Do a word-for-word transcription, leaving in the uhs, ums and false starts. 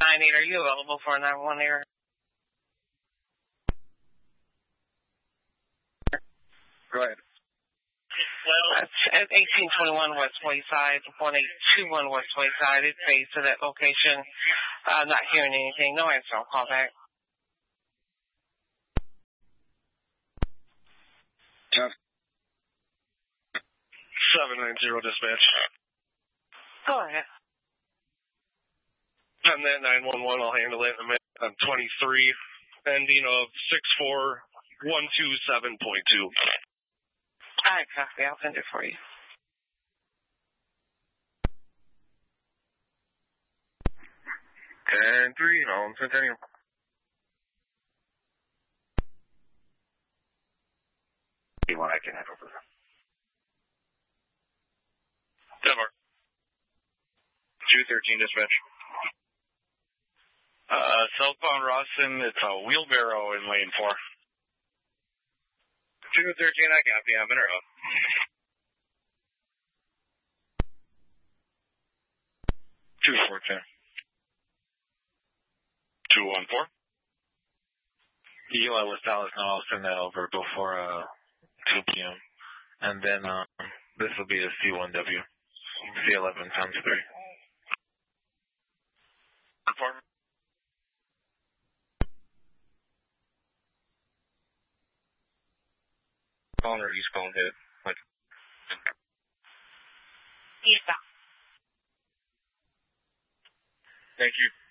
nine eight, are you available for a nine one error? Go ahead. That's at eighteen twenty-one West Wayside, one eight two one West Wayside. It pays to that location. Uh, not hearing anything. No answer. I'll call back. seven nine zero dispatch. Go ahead. On that nine one one, I'll handle it in a minute. I'm twenty-three, ending of six four one two seven point two. All right, copy. I'll send it for you. ten three, on Centennial. You want I can have over there. Denmark. two thirteen dispatch. Uh, southbound Rawson, it's a wheelbarrow in lane four. two thirteen, I copy. I'm in a row. two fourteen. two one four. Eli with Dallas, now I'll send that over before uh, two p.m. And then um, this will be a C one W. C eleven times three. Report. Calling or eastbound hit. Like. Eastbound. Thank you.